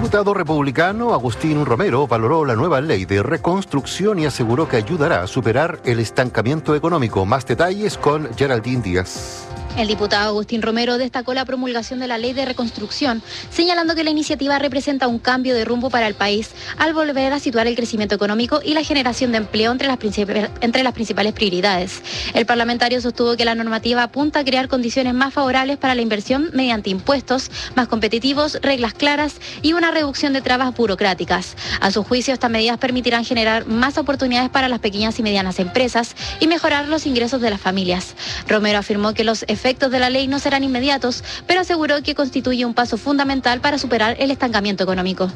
diputado republicano Agustín Romero valoró la nueva ley de reconstrucción y aseguró que ayudará a superar el estancamiento económico. Más detalles con Geraldine Díaz. El diputado Agustín Romero destacó la promulgación de la ley de reconstrucción, señalando que la iniciativa representa un cambio de rumbo para el país al volver a situar el crecimiento económico y la generación de empleo entre las principales prioridades. El parlamentario sostuvo que la normativa apunta a crear condiciones más favorables para la inversión mediante impuestos más competitivos, reglas claras y una reducción de trabas burocráticas. A su juicio, estas medidas permitirán generar más oportunidades para las pequeñas y medianas empresas y mejorar los ingresos de las familias. Romero afirmó que los efectos de la ley no serán inmediatos, pero aseguró que constituye un paso fundamental para superar el estancamiento económico.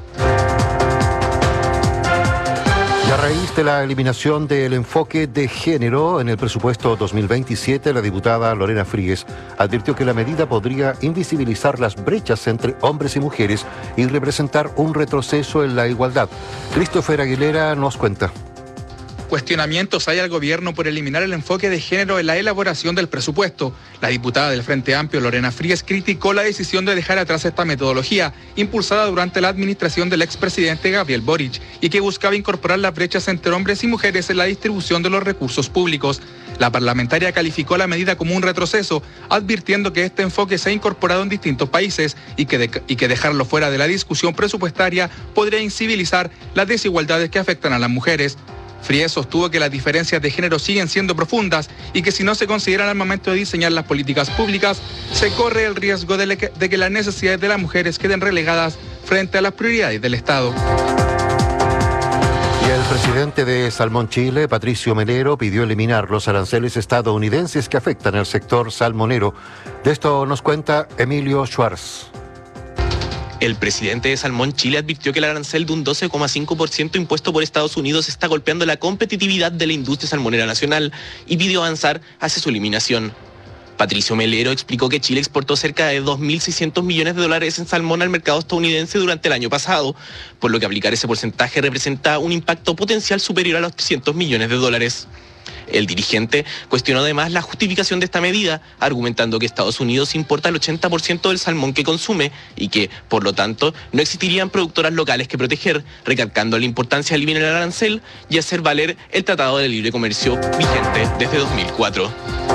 Y a raíz de la eliminación del enfoque de género en el presupuesto 2027, la diputada Lorena Fríguez advirtió que la medida podría invisibilizar las brechas entre hombres y mujeres y representar un retroceso en la igualdad. Christopher Aguilera nos cuenta. Cuestionamientos hay al gobierno por eliminar el enfoque de género en la elaboración del presupuesto. La diputada del Frente Amplio, Lorena Fríguez, criticó la decisión de dejar atrás esta metodología, impulsada durante la administración del expresidente Gabriel Boric, y que buscaba incorporar las brechas entre hombres y mujeres en la distribución de los recursos públicos. La parlamentaria calificó la medida como un retroceso, advirtiendo que este enfoque se ha incorporado en distintos países y que dejarlo fuera de la discusión presupuestaria podría incivilizar las desigualdades que afectan a las mujeres. Fríguez sostuvo que las diferencias de género siguen siendo profundas y que si no se consideran al momento de diseñar las políticas públicas, se corre el riesgo de que las necesidades de las mujeres queden relegadas frente a las prioridades del Estado. Y el presidente de Salmón Chile, Patricio Melero, pidió eliminar los aranceles estadounidenses que afectan al sector salmonero. De esto nos cuenta Emilio Schwartz. El presidente de Salmón Chile advirtió que el arancel de un 12,5% impuesto por Estados Unidos está golpeando la competitividad de la industria salmonera nacional y pidió avanzar hacia su eliminación. Patricio Melero explicó que Chile exportó cerca de 2.600 millones de dólares en salmón al mercado estadounidense durante el año pasado, por lo que aplicar ese porcentaje representa un impacto potencial superior a los 300 millones de dólares. El dirigente cuestionó además la justificación de esta medida, argumentando que Estados Unidos importa el 80% del salmón que consume y que, por lo tanto, no existirían productoras locales que proteger, recalcando la importancia de eliminar el arancel y hacer valer el Tratado de Libre Comercio vigente desde 2004.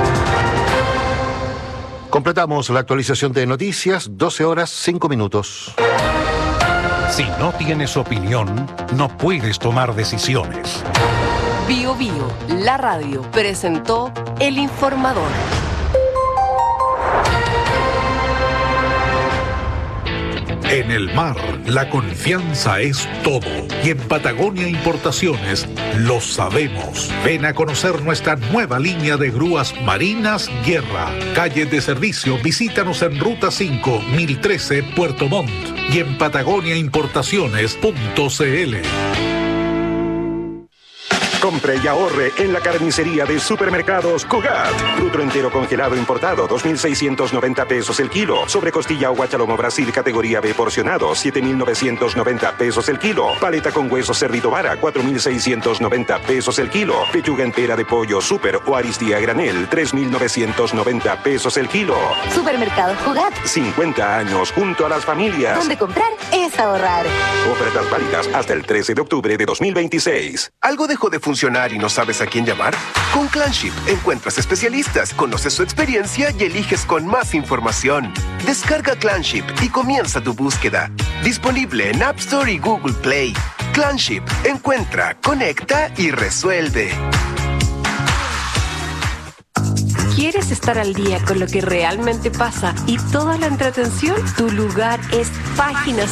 Completamos la actualización de noticias, 12:05. Si no tienes opinión, no puedes tomar decisiones. Bio Bio, la radio, presentó El Informador. En el mar, la confianza es todo. Y en Patagonia Importaciones lo sabemos. Ven a conocer nuestra nueva línea de grúas marinas Guerra. Calle de servicio, visítanos en Ruta 5, 1013, Puerto Montt. Y en patagoniaimportaciones.cl. Compre y ahorre en la carnicería de Supermercados Cugat. Crudo entero congelado importado, 2.690 pesos el kilo. Sobrecostilla o guachalomo Brasil categoría B porcionado, 7.990 pesos el kilo. Paleta con hueso cerrito vara, 4.690 pesos el kilo. Pechuga entera de pollo super o aristía granel, 3.990 pesos el kilo. Supermercados Cugat. 50 años junto a las familias. Donde comprar es ahorrar. Ofertas válidas hasta el 13 de octubre de 2026. ¿Algo dejó de funcionar y no sabes a quién llamar? Con Clanship encuentras especialistas, conoces su experiencia y eliges con más información. Descarga Clanship y comienza tu búsqueda. Disponible en App Store y Google Play. Clanship, encuentra, conecta y resuelve. ¿Quieres estar al día con lo que realmente pasa y toda la entretención? Tu lugar es Páginas